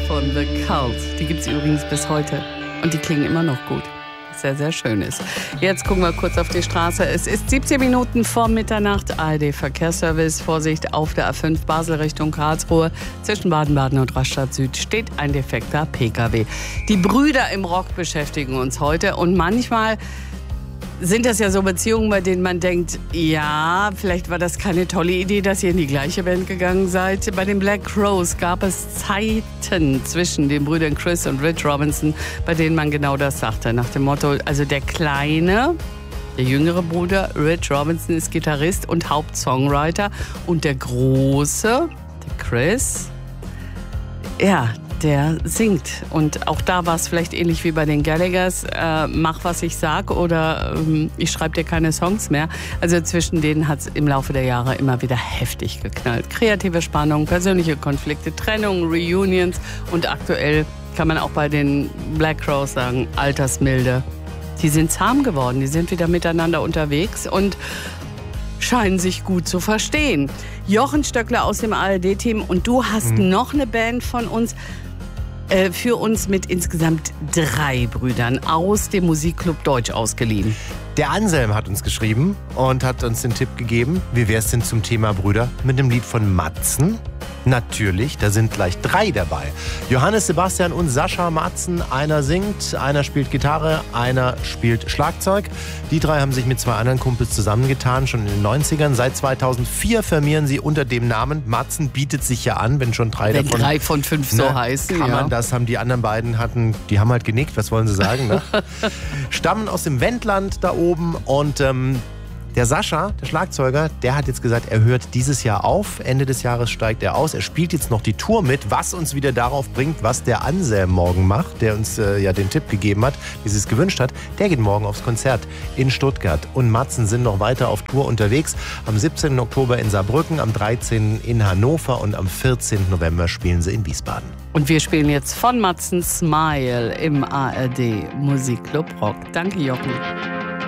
von The Cult. Die gibt es übrigens bis heute und die klingen immer noch gut. Sehr, sehr schön ist. Jetzt gucken wir kurz auf die Straße. Es ist 17 Minuten vor Mitternacht. ARD Verkehrsservice. Vorsicht auf der A5 Basel Richtung Karlsruhe. Zwischen Baden-Baden und Rastatt Süd steht ein defekter PKW. Die Brüder im Rock beschäftigen uns heute. Und manchmal sind das ja so Beziehungen, bei denen man denkt, ja, vielleicht war das keine tolle Idee, dass ihr in die gleiche Band gegangen seid. Bei den Black Crowes gab es Zeiten zwischen den Brüdern Chris und Rich Robinson, bei denen man genau das sagte. Nach dem Motto, also der jüngere Bruder Rich Robinson ist Gitarrist und Hauptsongwriter. Und der große, der Chris, ja, der singt. Und auch da war es vielleicht ähnlich wie bei den Gallaghers. Mach, was ich sag oder ich schreibe dir keine Songs mehr. Also zwischen denen hat es im Laufe der Jahre immer wieder heftig geknallt. Kreative Spannung, persönliche Konflikte, Trennungen, Reunions und aktuell kann man auch bei den Black Crowes sagen, Altersmilde. Die sind zahm geworden, die sind wieder miteinander unterwegs und scheinen sich gut zu verstehen. Jochen Stöckler aus dem ARD-Team und du hast noch eine Band von uns, für uns mit insgesamt 3 Brüdern aus dem Musikclub Deutsch ausgeliehen. Der Anselm hat uns geschrieben und hat uns den Tipp gegeben, wie wär's denn zum Thema Brüder mit dem Lied von Matzen? Natürlich, da sind gleich 3 dabei. Johannes, Sebastian und Sascha Matzen. Einer singt, einer spielt Gitarre, einer spielt Schlagzeug. Die 3 haben sich mit 2 anderen Kumpels zusammengetan, schon in den 90ern. Seit 2004 firmieren sie unter dem Namen. Matzen bietet sich ja an, wenn schon 3 davon... Wenn 3 von 5 so heißen, kann man das, haben die anderen beiden die haben halt genickt, was wollen sie sagen, ne? Stammen aus dem Wendland da oben und der Sascha, der Schlagzeuger, der hat jetzt gesagt, er hört dieses Jahr auf. Ende des Jahres steigt er aus. Er spielt jetzt noch die Tour mit, was uns wieder darauf bringt, was der Anselm morgen macht, der uns ja den Tipp gegeben hat, wie sie es gewünscht hat. Der geht morgen aufs Konzert in Stuttgart. Und Matzen sind noch weiter auf Tour unterwegs. Am 17. Oktober in Saarbrücken, am 13. in Hannover und am 14. November spielen sie in Wiesbaden. Und wir spielen jetzt von Matzen Smile im ARD Musikclub Rock. Danke, Jochen.